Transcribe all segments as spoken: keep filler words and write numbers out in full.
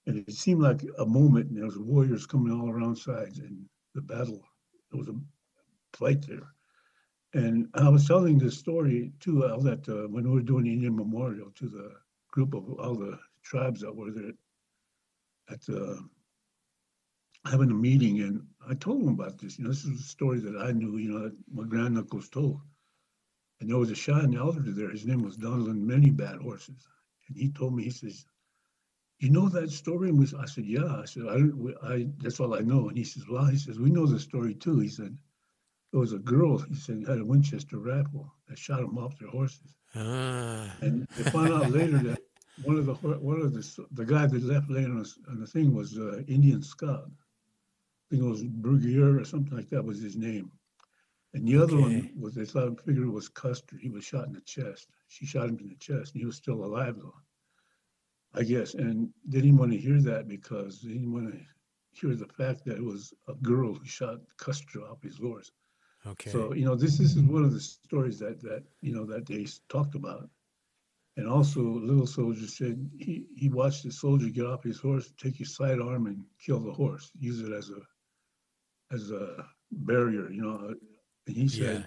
And it seemed like a moment, and there was warriors coming all around sides, and the battle. There was a fight there. And I was telling this story too, Al, that uh, when we were doing the Indian Memorial to the group of all the tribes that were there at the having a meeting, and I told them about this. You know, this is a story that I knew. You know, that my granduncles told. And there was a Cheyenne elder there. His name was Donald Many Bad Horses, and he told me, he says, "You know that story?" And we, I said, "Yeah." I said, "I, I that's all I know." And he says, "Well," he says, "we know the story too." He said, "There was a girl," he said, "had a Winchester rifle that shot them off their horses." Ah. And they found out later that one of the one of the the guy that left later on, on the thing was uh, Indian Scout. I think it was Brugier or something like that was his name. And the other one Okay. was they thought figured it was Custer. He was shot in the chest. She shot him in the chest, and he was still alive though, I guess. And they didn't want to hear that because they didn't want to hear the fact that it was a girl who shot Custer off his horse. Okay. So you know, this this is one of the stories that that you know that they talked about. And also, Little Soldier said he, he watched the soldier get off his horse, take his sidearm, and kill the horse, use it as a as a barrier, you know. And he Yeah. said,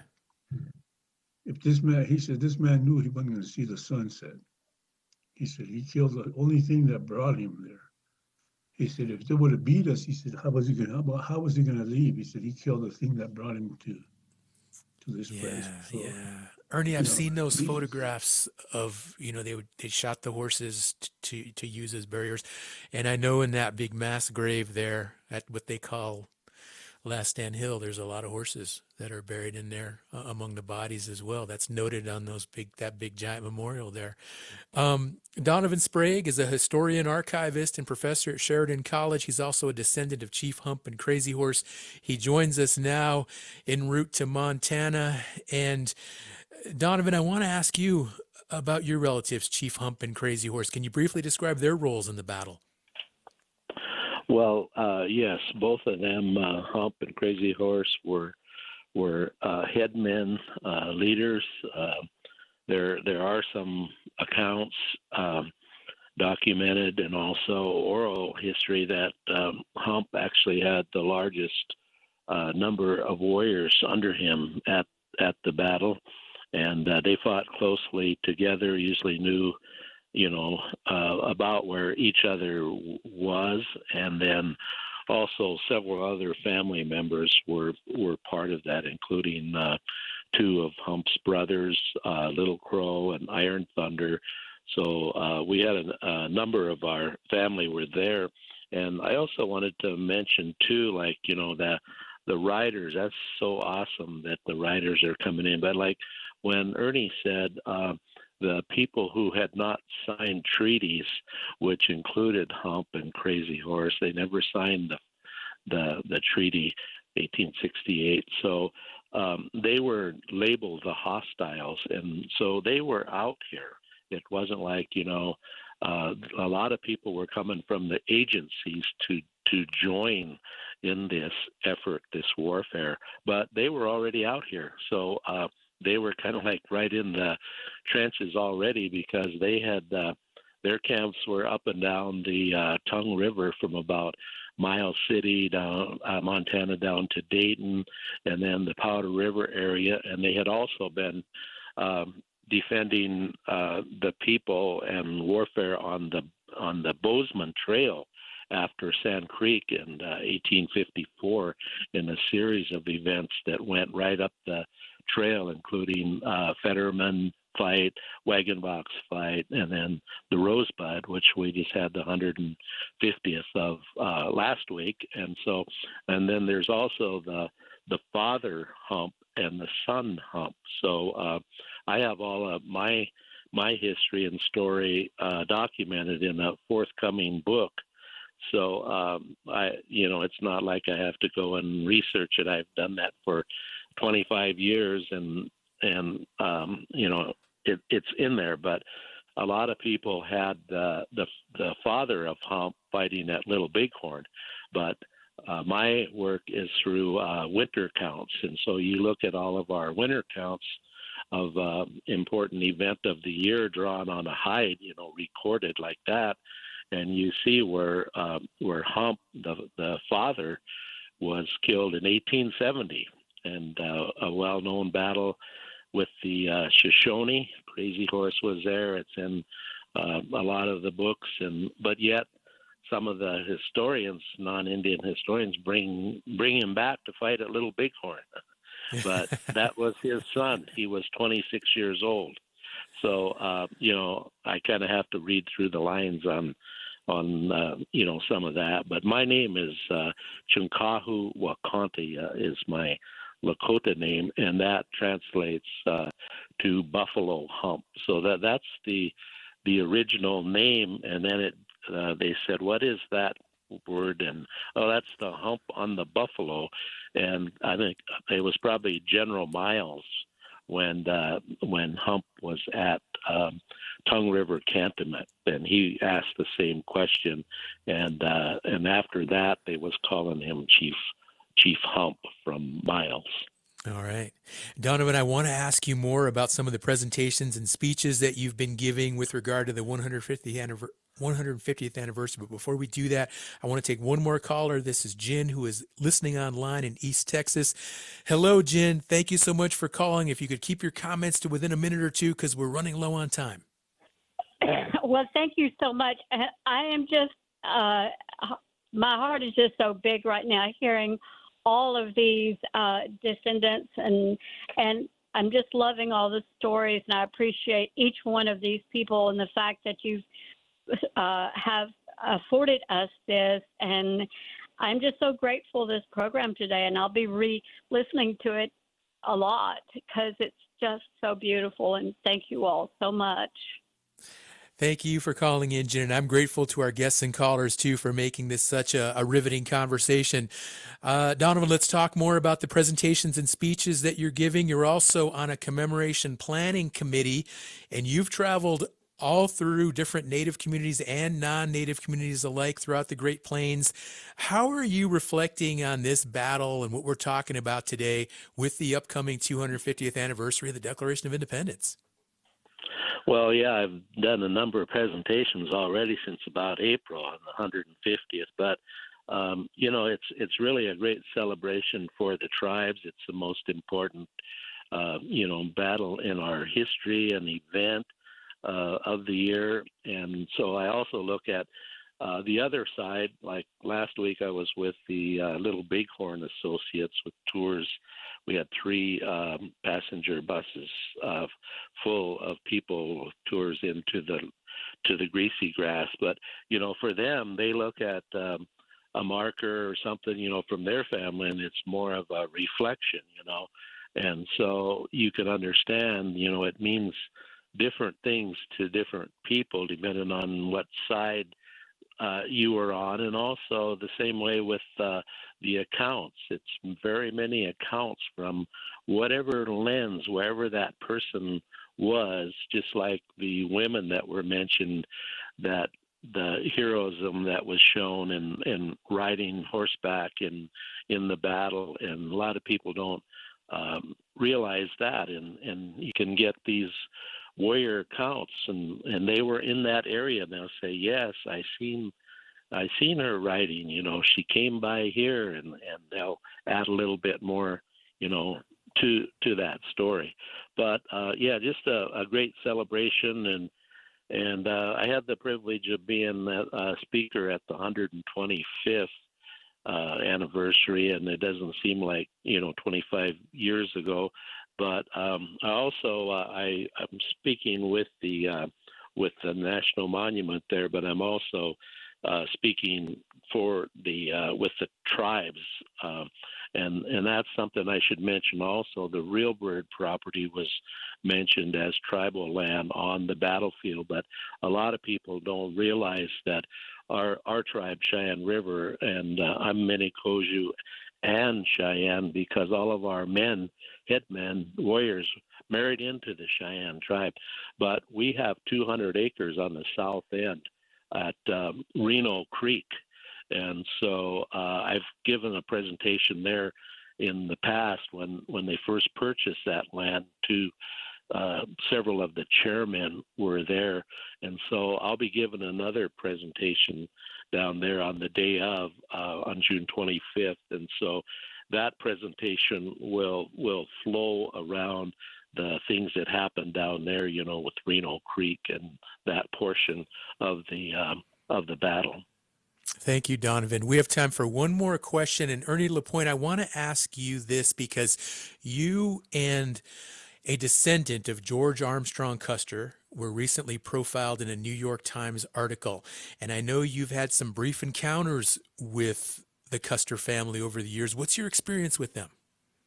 if this man, he said, this man knew he wasn't going to see the sunset. He said he killed the only thing that brought him there. He said, if they would have beat us, he said, how was he going? How, how was he going to leave? He said he killed the thing that brought him to to this place. Yeah, So yeah. Ernie, you I've know, seen those he, photographs of, you know, they would they shot the horses t- to to use as barriers. And I know in that big mass grave there at what they call Last Stand Hill, there's a lot of horses that are buried in there uh, among the bodies as well. That's noted on those big that big giant memorial there. Um, Donovan Sprague is a historian, archivist, and professor at Sheridan College. He's also a descendant of Chief Hump and Crazy Horse. He joins us now en route to Montana. And Donovan, I want to ask you about your relatives, Chief Hump and Crazy Horse. Can you briefly describe their roles in the battle? Well, uh, yes, both of them, uh, Hump and Crazy Horse, were were uh, headmen, uh, leaders. Uh, there there are some accounts um, documented and also oral history that um, Hump actually had the largest uh, number of warriors under him at at the battle, and uh, they fought closely together. Usually knew you know, uh, about where each other was, and then also several other family members were were part of that, including uh, two of Hump's brothers, uh, Little Crow and Iron Thunder. So uh, we had a, a number of our family were there, and I also wanted to mention too, like you know that the riders. That's so awesome that the riders are coming in. But like when Ernie said. Uh, the people who had not signed treaties, which included Hump and Crazy Horse, they never signed the the, the treaty, eighteen sixty-eight. So um, they were labeled the hostiles, and so they were out here. It wasn't like you know, uh, a lot of people were coming from the agencies to to join in this effort, this warfare, but they were already out here. So. Uh, they were kind of like right in the trenches already because they had uh, their camps were up and down the uh, Tongue River from about Miles City down uh, Montana down to Dayton, and then the Powder River area, and they had also been um, defending uh, the people and warfare on the on the Bozeman Trail after Sand Creek in uh, eighteen fifty-four in a series of events that went right up the trail, including uh, Fetterman fight, Wagon Box fight, and then the Rosebud, which we just had the one hundred fiftieth of uh, last week. And so, and then there's also the the father hump and the son hump. So uh, I have all of my my history and story uh, documented in a forthcoming book. So um, I, you know, it's not like I have to go and research it. I've done that for twenty-five years, and and um, you know, it, it's in there. But a lot of people had uh, the the father of Hump fighting at Little Bighorn, but uh, my work is through uh, winter counts, and so you look at all of our winter counts of uh, important event of the year drawn on a hide, you know, recorded like that. and you see where uh, where Hump, the the father, was killed in eighteen seventy, and uh, a well-known battle with the uh, Shoshone. Crazy Horse was there. It's in uh, a lot of the books, and but yet some of the historians, non-Indian historians, bring bring him back to fight at Little Bighorn. But that was his son. He was twenty-six years old. So, uh, you know, I kind of have to read through the lines on, on uh, you know, some of that. But my name is uh, Chunkahu Wakonti uh, is my Lakota name, and that translates uh, to Buffalo Hump. So that that's the the original name, and then it uh, they said, what is that word? And oh, that's the hump on the buffalo. And I think it was probably General Miles when uh, when Hump was at um, Tongue River Cantonment, and he asked the same question. And uh, and after that, they was calling him Chief Chief Hump from Miles. All right. Donovan, I want to ask you more about some of the presentations and speeches that you've been giving with regard to the one hundred fiftieth anniversary. one hundred fiftieth anniversary. But before we do that, I want to take one more caller. This is Jen, who is listening online in East Texas. Hello, Jen. Thank you so much for calling. If you could keep your comments to within a minute or two, because we're running low on time. Well, thank you so much. I am just, uh, my heart is just so big right now hearing all of these uh, descendants, and and I'm just loving all the stories, and I appreciate each one of these people and the fact that you've uh, have afforded us this, and I'm just so grateful this program today, and I'll be re-listening to it a lot because it's just so beautiful, and thank you all so much. Thank you for calling in, Jen, and I'm grateful to our guests and callers, too, for making this such a, a riveting conversation. Uh, Donovan, let's talk more about the presentations and speeches that you're giving. You're also on a commemoration planning committee, and you've traveled all through different Native communities and non-Native communities alike throughout the Great Plains. How are you reflecting on this battle and what we're talking about today with the upcoming two hundred fiftieth anniversary of the Declaration of Independence? Well, yeah, I've done a number of presentations already since about April on the one hundred fiftieth, but um, you know, it's it's really a great celebration for the tribes. It's the most important, uh, you know, battle in our history and event uh, of the year. And so I also look at uh, the other side. Like last week, I was with the uh, Little Bighorn Associates with tours. We had three um, passenger buses uh, full of people with tours into the to the greasy grass. But you know, for them, they look at um, a marker or something, you know, from their family, and it's more of a reflection, you know. And so you can understand, you know, it means different things to different people depending on what side uh, you were on, and also the same way with uh, the accounts. It's very many accounts from whatever lens, wherever that person was, just like the women that were mentioned, that the heroism that was shown in, in riding horseback in in the battle, and a lot of people don't um, realize that, and, and you can get these warrior accounts, and, and they were in that area, and they'll say, yes, I seen I seen her riding, you know, she came by here, and, and they'll add a little bit more, you know, to to that story. But uh, yeah, just a, a great celebration, and and uh, I had the privilege of being a, a speaker at the one hundred twenty-fifth uh, anniversary, and it doesn't seem like, you know, twenty-five years ago. But um, I also uh, I I'm speaking with the uh, with the National Monument there, but I'm also uh, speaking for the uh, with the tribes, uh, and and that's something I should mention also. The Real Bird property was mentioned as tribal land on the battlefield, but a lot of people don't realize that our our tribe, Cheyenne River, and uh, I'm Minikoju and Cheyenne, because all of our men, headmen, warriors, married into the Cheyenne tribe. But we have two hundred acres on the south end at um, Reno Creek. And so uh, I've given a presentation there in the past when, when they first purchased that land to uh, several of the chairmen were there. And so I'll be giving another presentation down there on the day of, uh, on June twenty-fifth. And so that presentation will will flow around the things that happened down there, you know, with Reno Creek and that portion of the um, of the battle. Thank you, Donovan. We have time for one more question. And Ernie Lapointe, I want to ask you this because you and a descendant of George Armstrong Custer were recently profiled in a New York Times article. And I know you've had some brief encounters with the Custer family over the years. What's your experience with them?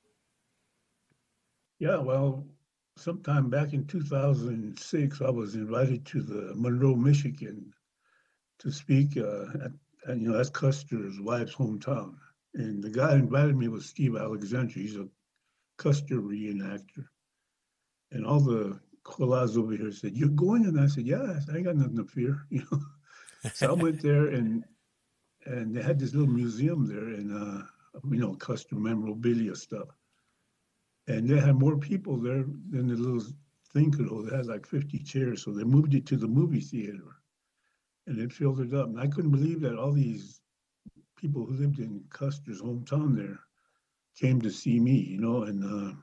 Yeah, well, sometime back in two thousand six, I was invited to the Monroe, Michigan to speak uh, at, at, you know, that's Custer's wife's hometown. And the guy who invited me was Steve Alexander. He's a Custer reenactor. And all the Kolas over here said, "You're going?" And I said, "Yeah, I ain't got nothing to fear." You know. So I went there, and and they had this little museum there, and uh, you know, Custer memorabilia stuff. And they had more people there than the little thing could hold. It had like fifty chairs, so they moved it to the movie theater, and it filled it up. And I couldn't believe that all these people who lived in Custer's hometown there came to see me, you know. And uh,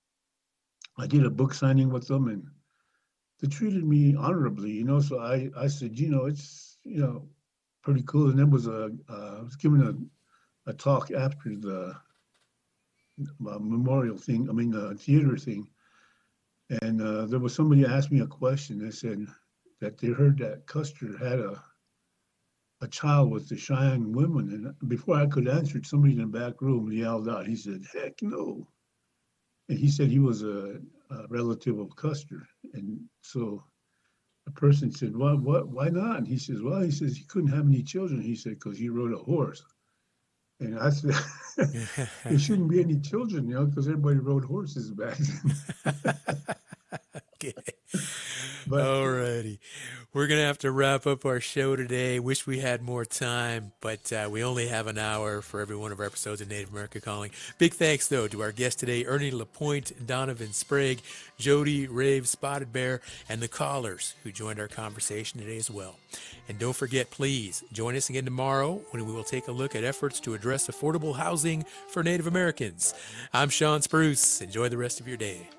I did a book signing with them, and they treated me honorably, you know. So I, I said, you know, it's, you know, pretty cool. And there was a, uh, I was giving a, a talk after the uh, memorial thing, I mean, the theater thing. And uh, there was somebody asked me a question. They said that they heard that Custer had a, a child with the Cheyenne women. And before I could answer it, somebody in the back room yelled out, he said, "Heck no." And he said he was a, a relative of Custer. And so the person said, "Well, what, why not?" And he says, "Well," he says, "he couldn't have any children." He said, "because he rode a horse." And I said, "There shouldn't be any children, you know, because everybody rode horses back then." Okay. But All righty. We're going to have to wrap up our show today. Wish we had more time, but uh, we only have an hour for every one of our episodes of Native America Calling. Big thanks, though, to our guests today, Ernie Lapointe, Donovan Sprague, Jody Rave, Spotted Bear, and the callers who joined our conversation today as well. And don't forget, please, join us again tomorrow when we will take a look at efforts to address affordable housing for Native Americans. I'm Sean Spruce. Enjoy the rest of your day.